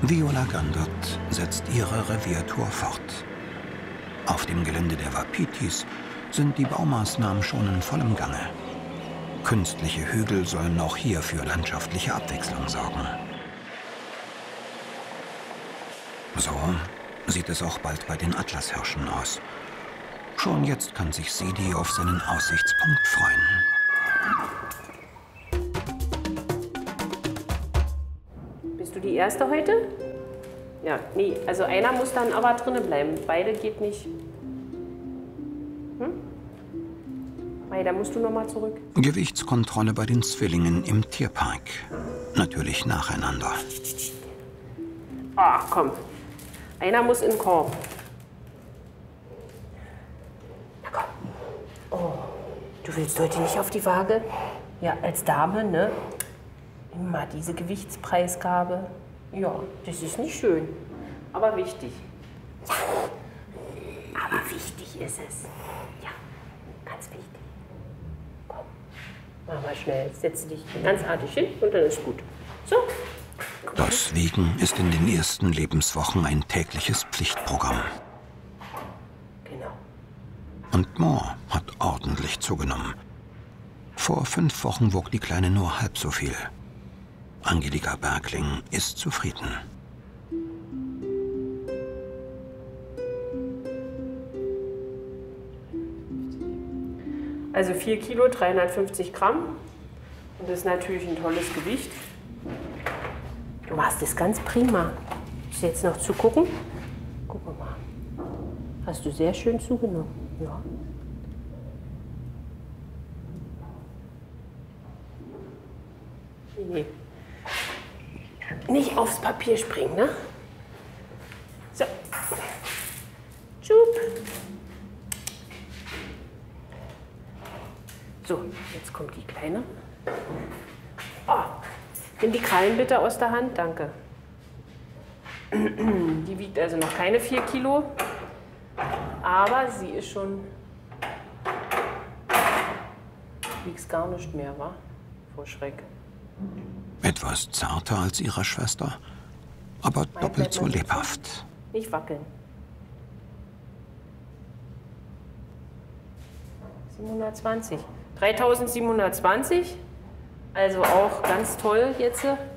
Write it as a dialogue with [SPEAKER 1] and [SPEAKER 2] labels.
[SPEAKER 1] Viola Gandert setzt ihre Reviertour fort. Auf dem Gelände der Wapitis sind die Baumaßnahmen schon in vollem Gange. Künstliche Hügel sollen auch hier für landschaftliche Abwechslung sorgen. So sieht es auch bald bei den Atlashirschen aus. Schon jetzt kann sich Sidi auf seinen Aussichtspunkt freuen.
[SPEAKER 2] Bist du die Erste heute? Ja, nee, also einer muss dann aber drinnen bleiben. Beide geht nicht. Mai, da musst du noch mal zurück.
[SPEAKER 1] Gewichtskontrolle bei den Zwillingen im Tierpark. Natürlich nacheinander.
[SPEAKER 2] Ah, komm. Einer muss in den Korb. Na komm. Oh, du willst heute nicht auf die Waage? Ja, als Dame, ne? Immer diese Gewichtspreisgabe. Ja, das ist nicht schön, aber wichtig. Ja, aber wichtig ist es. Ja, ganz wichtig. Komm, mach mal schnell. Setze dich ganz artig hin und dann ist gut. So.
[SPEAKER 1] Das Wiegen ist in den ersten Lebenswochen ein tägliches Pflichtprogramm.
[SPEAKER 2] Genau.
[SPEAKER 1] Und Mo hat ordentlich zugenommen. Vor 5 Wochen wog die Kleine nur halb so viel. Angelika Bergling ist zufrieden.
[SPEAKER 2] Also 4 Kilo, 350 Gramm. Und das ist natürlich ein tolles Gewicht. Du machst das ganz prima. Ist jetzt noch zu gucken? Guck mal. Hast du sehr schön zugenommen. Ja. Nee. Nicht aufs Papier springen, ne? So. Schub. So, jetzt kommt die Kleine. Oh, nimm die Krallen bitte aus der Hand, danke. Die wiegt also noch keine 4 Kilo, aber sie ist schon... Wiegst gar nicht mehr, wa? Vor Schreck.
[SPEAKER 1] Etwas zarter als ihre Schwester, aber doppelt so lebhaft.
[SPEAKER 2] Nicht wackeln. 720. 3720. Also auch ganz toll jetzt.